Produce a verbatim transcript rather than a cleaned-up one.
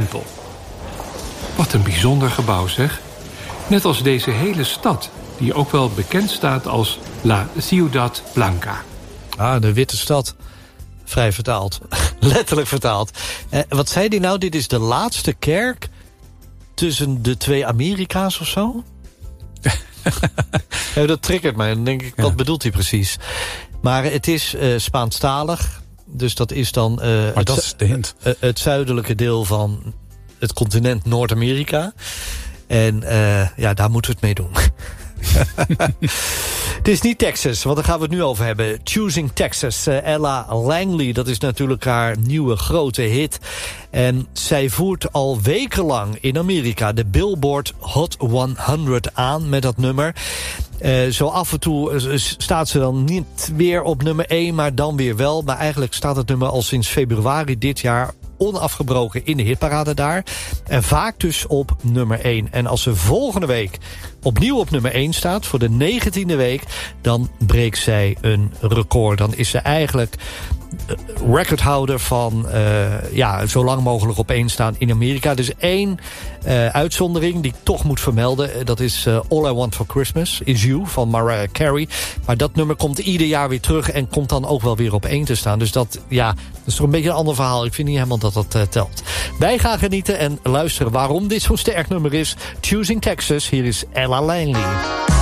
tempel. Wat een bijzonder gebouw, zeg. Net als deze hele stad, die ook wel bekend staat als La Ciudad Blanca. Ah, de witte stad. Vrij vertaald. Letterlijk vertaald. Eh, wat zei hij nou? Dit is de laatste kerk tussen de twee Amerika's of zo? Ja, dat triggert mij. Dan denk ik, wat ja. bedoelt hij precies? Maar het is uh, Spaanstalig. Dus dat is dan uh, maar het, dat is de hint. Uh, het zuidelijke deel van het continent Noord-Amerika. En uh, ja, daar moeten we het mee doen. Het is niet Texas, want daar gaan we het nu over hebben. Choosing Texas. Uh, Ella Langley, dat is natuurlijk haar nieuwe grote hit. En zij voert al wekenlang in Amerika de Billboard Hot honderd aan met dat nummer. Uh, zo af en toe uh, staat ze dan niet weer op nummer één, maar dan weer wel. Maar eigenlijk staat het nummer al sinds februari dit jaar onafgebroken in de hitparade daar. En vaak dus op nummer één. En als ze volgende week opnieuw op nummer één staat, voor de negentiende week, dan breekt zij een record. Dan is ze eigenlijk recordhouder van uh, ja, zo lang mogelijk op één staan in Amerika. Er is één uh, uitzondering die ik toch moet vermelden. Dat is uh, All I Want for Christmas Is You van Mariah Carey. Maar dat nummer komt ieder jaar weer terug en komt dan ook wel weer op één te staan. Dus dat, ja, dat is toch een beetje een ander verhaal. Ik vind niet helemaal dat dat uh, telt. Wij gaan genieten en luisteren waarom dit zo'n sterk nummer is. Choosing Texas, hier is Ella Langley.